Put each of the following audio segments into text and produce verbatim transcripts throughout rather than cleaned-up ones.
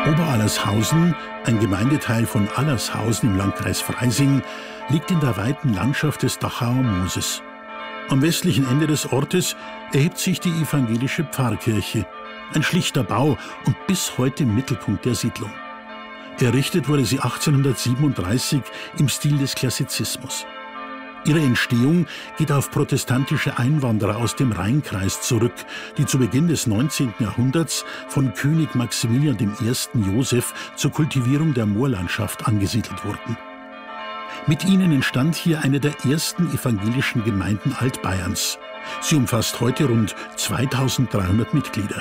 Oberallershausen, ein Gemeindeteil von Allershausen im Landkreis Freising, liegt in der weiten Landschaft des Dachauer Mooses. Am westlichen Ende des Ortes erhebt sich die evangelische Pfarrkirche, ein schlichter Bau und bis heute im Mittelpunkt der Siedlung. Errichtet wurde sie achtzehnhundertsiebenunddreißig im Stil des Klassizismus. Ihre Entstehung geht auf protestantische Einwanderer aus dem Rheinkreis zurück, die zu Beginn des neunzehnten Jahrhunderts von König Maximilian der Erste. Joseph zur Kultivierung der Moorlandschaft angesiedelt wurden. Mit ihnen entstand hier eine der ersten evangelischen Gemeinden Altbayerns. Sie umfasst heute rund zweitausenddreihundert Mitglieder.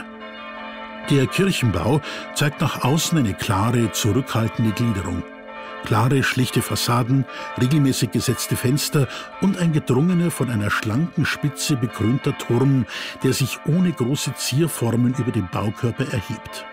Der Kirchenbau zeigt nach außen eine klare, zurückhaltende Gliederung. Klare, schlichte Fassaden, regelmäßig gesetzte Fenster und ein gedrungener, von einer schlanken Spitze bekrönter Turm, der sich ohne große Zierformen über dem Baukörper erhebt.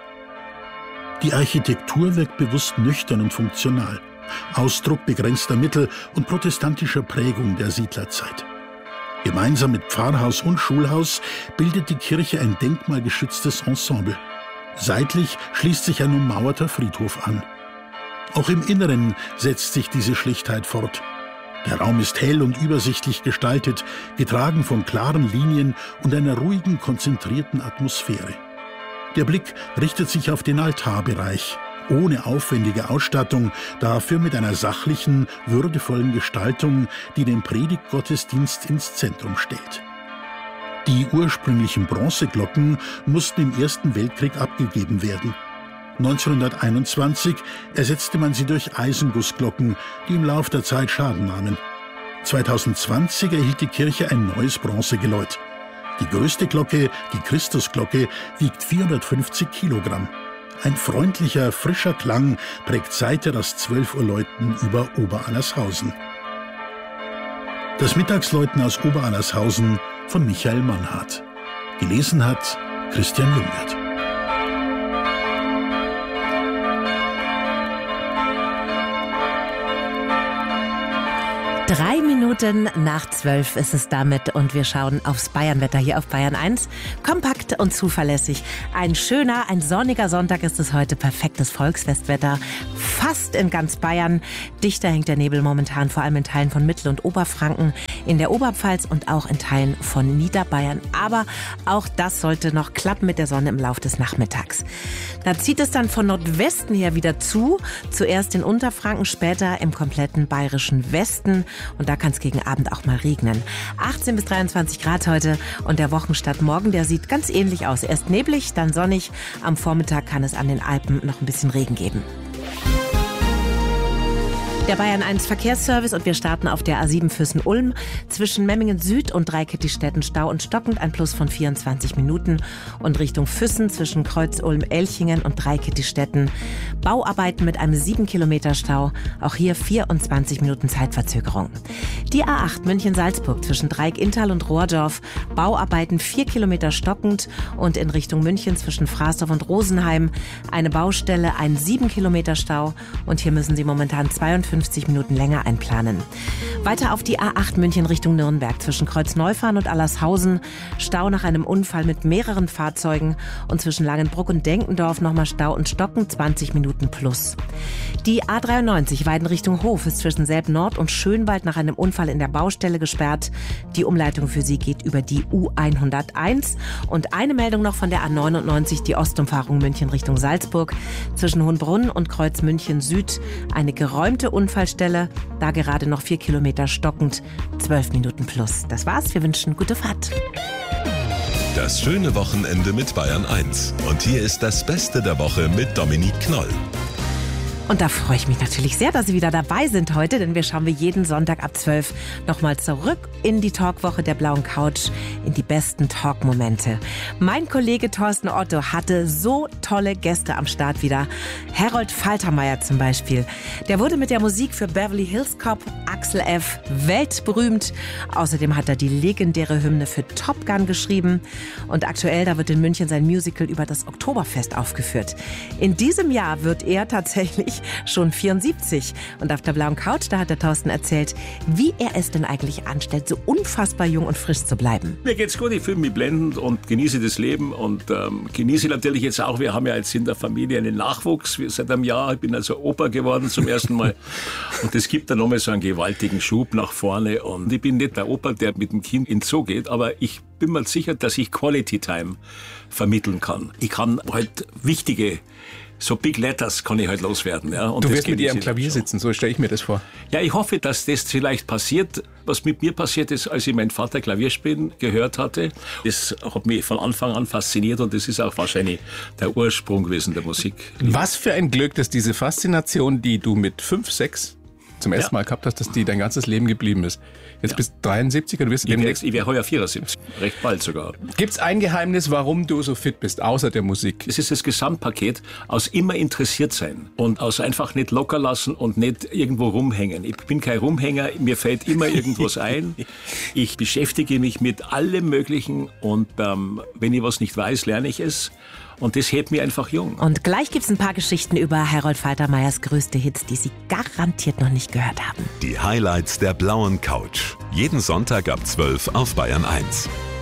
Die Architektur wirkt bewusst nüchtern und funktional, Ausdruck begrenzter Mittel und protestantischer Prägung der Siedlerzeit. Gemeinsam mit Pfarrhaus und Schulhaus bildet die Kirche ein denkmalgeschütztes Ensemble. Seitlich schließt sich ein ummauerter Friedhof an. Auch im Inneren setzt sich diese Schlichtheit fort. Der Raum ist hell und übersichtlich gestaltet, getragen von klaren Linien und einer ruhigen, konzentrierten Atmosphäre. Der Blick richtet sich auf den Altarbereich, ohne aufwendige Ausstattung, dafür mit einer sachlichen, würdevollen Gestaltung, die den Predigtgottesdienst ins Zentrum stellt. Die ursprünglichen Bronzeglocken mussten im Ersten Weltkrieg abgegeben werden. neunzehnhunderteinundzwanzig ersetzte man sie durch Eisengussglocken, die im Lauf der Zeit Schaden nahmen. zweitausendzwanzig erhielt die Kirche ein neues Bronzegeläut. Die größte Glocke, die Christusglocke, wiegt vierhundertfünfzig Kilogramm. Ein freundlicher, frischer Klang prägt seither das zwölf Uhr Läuten über Oberallershausen. Das Mittagsläuten aus Oberallershausen von Michael Mannhardt. Gelesen hat Christian Jungwirth. Drei Minuten nach zwölf ist es damit und wir schauen aufs Bayernwetter hier auf Bayern eins. Kompakt und zuverlässig. Ein schöner, ein sonniger Sonntag ist es heute. Perfektes Volksfestwetter. Fast in ganz Bayern. Dichter hängt der Nebel momentan, vor allem in Teilen von Mittel- und Oberfranken, in der Oberpfalz und auch in Teilen von Niederbayern. Aber auch das sollte noch klappen mit der Sonne im Lauf des Nachmittags. Da zieht es dann von Nordwesten her wieder zu. Zuerst in Unterfranken, später im kompletten bayerischen Westen. Und da kann es gegen Abend auch mal regnen. achtzehn bis dreiundzwanzig Grad heute und der Wochenstart morgen, der sieht ganz ähnlich aus. Erst neblig, dann sonnig. Am Vormittag kann es an den Alpen noch ein bisschen Regen geben. Der Bayern eins Verkehrsservice und wir starten auf der A sieben Füssen-Ulm. Zwischen Memmingen Süd und Dreikettigstetten Stau und stockend, ein Plus von vierundzwanzig Minuten. Und Richtung Füssen zwischen Kreuz-Ulm-Elchingen und Dreikettigstetten Bauarbeiten mit einem sieben Kilometer Stau. Auch hier vierundzwanzig Minuten Zeitverzögerung. Die A acht München-Salzburg zwischen Dreieck-Inntal und Rohrdorf. Bauarbeiten vier Kilometer stockend und in Richtung München zwischen Fraßdorf und Rosenheim eine Baustelle, ein sieben Kilometer Stau. Und hier müssen Sie momentan zweiundfünfzig Minuten länger einplanen. Weiter auf die A acht München Richtung Nürnberg zwischen Kreuz-Neufahren und Allershausen. Stau nach einem Unfall mit mehreren Fahrzeugen und zwischen Langenbruck und Denkendorf nochmal Stau und Stocken, zwanzig Minuten plus. Die A dreiundneunzig Weiden Richtung Hof ist zwischen Selb-Nord und Schönwald nach einem Unfall in der Baustelle gesperrt. Die Umleitung für Sie geht über die U hunderteins. Und eine Meldung noch von der A neunundneunzig, die Ostumfahrung München Richtung Salzburg. Zwischen Hohenbrunn und Kreuz München Süd eine geräumte Unfallstelle, da gerade noch vier Kilometer stockend, zwölf Minuten plus. Das war's, wir wünschen gute Fahrt. Das schöne Wochenende mit Bayern eins. Und hier ist das Beste der Woche mit Dominique Knoll. Und da freue ich mich natürlich sehr, dass Sie wieder dabei sind heute, denn wir schauen wir jeden Sonntag ab zwölf nochmal zurück in die Talkwoche der blauen Couch, in die besten Talkmomente. Mein Kollege Thorsten Otto hatte so tolle Gäste am Start wieder. Harold Faltermeier zum Beispiel. Der wurde mit der Musik für Beverly Hills Cop, Axel F. weltberühmt. Außerdem hat er die legendäre Hymne für Top Gun geschrieben. Und aktuell, da wird in München sein Musical über das Oktoberfest aufgeführt. In diesem Jahr wird er tatsächlich dreiundvierzig, schon vierundsiebzig. Und auf der blauen Couch, da hat der Thorsten erzählt, wie er es denn eigentlich anstellt, so unfassbar jung und frisch zu bleiben. Mir geht's gut, ich fühle mich blendend und genieße das Leben und ähm, genieße natürlich jetzt auch, wir haben ja jetzt in der Familie einen Nachwuchs seit einem Jahr, ich bin also Opa geworden zum ersten Mal und es gibt dann nochmal so einen gewaltigen Schub nach vorne und ich bin nicht der Opa, der mit dem Kind in den Zoo geht, aber ich bin mir sicher, dass ich Quality Time vermitteln kann. Ich kann halt wichtige, so Big Letters kann ich halt loswerden. Ja. Und du das wirst mit ihr am Klavier schon sitzen, so stelle ich mir das vor. Ja, ich hoffe, dass das vielleicht passiert. Was mit mir passiert ist, als ich meinen Vater Klavier spielen gehört hatte, das hat mich von Anfang an fasziniert und das ist auch wahrscheinlich der Ursprung gewesen der Musik. Was für ein Glück, dass diese Faszination, die du mit fünf, sechs zum ersten Ja. Mal gehabt hast, dass die dein ganzes Leben geblieben ist. Jetzt Ja. bist du dreiundsiebzig und du wirst Ich wäre demnächst... wär heuer vierundsiebzig, recht bald sogar. Gibt's ein Geheimnis, warum du so fit bist, außer der Musik? Es ist das Gesamtpaket aus immer interessiert sein und aus einfach nicht locker lassen und nicht irgendwo rumhängen. Ich bin kein Rumhänger, mir fällt immer irgendwas ein. Ich beschäftige mich mit allem Möglichen und ähm, wenn ich was nicht weiß, lerne ich es. Und das hält mich einfach jung. Und gleich gibt's ein paar Geschichten über Harold Faltermeyers größte Hits, die Sie garantiert noch nicht gehört haben. Die Highlights der blauen Couch. Jeden Sonntag ab zwölf auf Bayern eins.